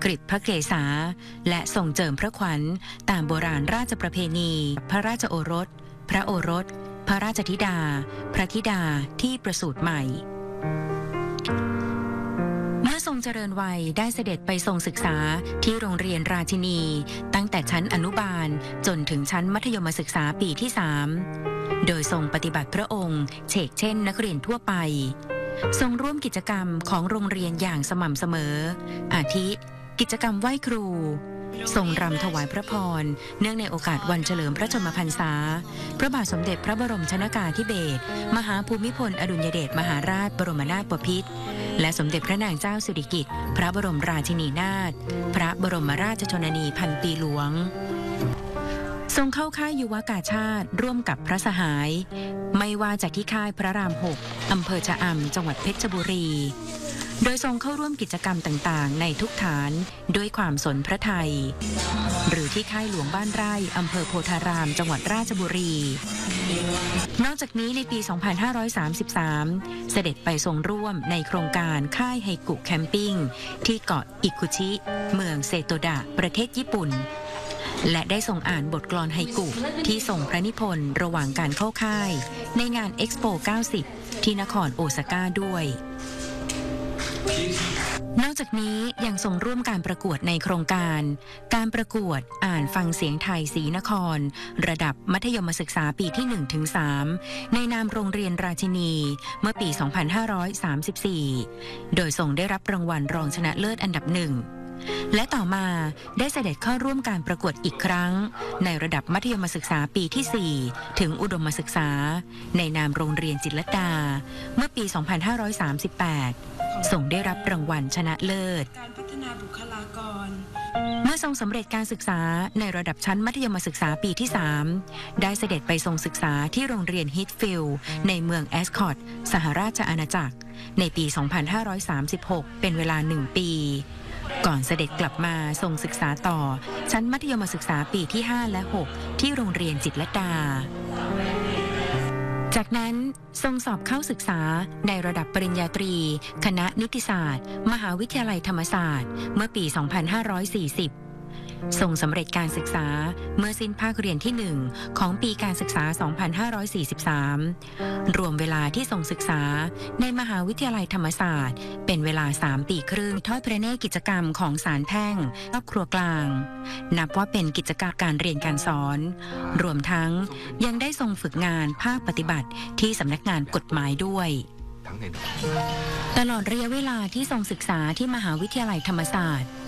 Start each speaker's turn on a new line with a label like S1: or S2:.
S1: กฤษพระเกศาและทรงเจิมพระขวัญตามโบราณราชประเพณีพระราชโอรสพระโอรสพระราชธิดาพระธิดาที่ประสูติใหม่เมื่อทรงเจริญวัยได้เสด็จไปทรงศึกษาที่โรงเรียนราชินีตั้งแต่ชั้นอนุบาลจนถึงชั้นมัธยมศึกษาปีที่3โดยทรงปฏิบัติพระองค์เฉกเช่นนักเรียนทั่วไปทรงร่วมกิจกรรมของโรงเรียนอย่างสม่ำเสมออาทิกิจกรรมไหว้ครูทรงรำถวายพระพรเนื่องในโอกาสวันเฉลิมพระชนมพรรษาพระบาทสมเด็จพระบรมชนกาธิเบศรมหาภูมิพลอดุลยเดชมหาราชบรมนาถบพิตรและสมเด็จพระนางเจ้าสิริกิติ์พระบรมราชินีนาถพระบรมราชชนนีพันปีหลวงทรงเข้าค่ายยุวกาชาติร่วมกับพระสหายไม่ว่าจากที่ค่ายพระราม6อำเภอชะอำจังหวัดเพชรบุรีโดยทรงเข้าร่วมกิจกรรมต่างๆในทุกฐานด้วยความสนพระทัยหรือที่ค่ายหลวงบ้านไร่อำเภอโพธารามจังหวัดราชบุรีนอกจากนี้ในปี 2533 เสด็จไปทรงร่วมในโครงการค่ายไฮกุแคมปิ้งที่เกาะอิคุชิเมืองเซโตดะประเทศญี่ปุ่นและได้ทรงอ่านบทกลอนไฮกุที่ทรงพระนิพนธ์ระหว่างการเข้าค่ายในงานเอ็กซ์โป 90 ที่นครโอซาก้าด้วยนอกจากนี้ยังทรงร่วมการประกวดในโครงการการประกวดอ่านฟังเสียงไทยศรีนครระดับมัธยมศึกษาปีที่ 1-3 ในนามโรงเรียนราชินีเมื่อปี 2534 โดยทรงได้รับรางวัลรองชนะเลิศอันดับ 1และต่อมาได้เสด็จเข้าร่วมการประกวดอีกครั้งในระดับมัธยมศึกษาปีที่ 4 ถึงอุดมศึกษาในนามโรงเรียนจิตรลดาเมื่อปี 2538 ทรงได้รับรางวัลชนะเลิศ
S2: การพัฒนาบุคลากร
S1: เมื่อทรงสำเร็จการศึกษาในระดับชั้นมัธยมศึกษาปีที่ 3 ได้เสด็จไปทรงศึกษาที่โรงเรียนฮิตฟิลด์ในเมืองแอสคอตสหราชอาณาจักรในปี 2536 เป็นเวลา 1 ปีก่อนเสด็จกลับมาทรงศึกษาต่อชั้นมัธยมศึกษาปีที่ 5 และ 6 ที่โรงเรียนจิตรลดาจากนั้นทรงสอบเข้าศึกษาในระดับปริญญาตรีคณะนิติศาสตร์มหาวิทยาลัยธรรมศาสตร์เมื่อปี 2540 ทรงสำเร็จการศึกษาเมื่อสิ้นภาคเรียนที่ 1 ของปีการศึกษา 2543 รวมเวลาที่ทรงศึกษาในมหาวิทยาลัยธรรมศาสตร์เป็นเวลา 3 ปีครึ่งทอดพระเนตรกิจกรรมของศาลแพ่งครอบครัวกลางนับว่าเป็นกิจกรรมการเรียนการสอนรวมทั้งยังได้ทรงฝึกงานภาคปฏิบัติที่สำนักงานกฎหมายด้วยตลอดระยะเวลาที่ทรงศึกษาที่มหาวิทยาลัยธรรมศาสตร์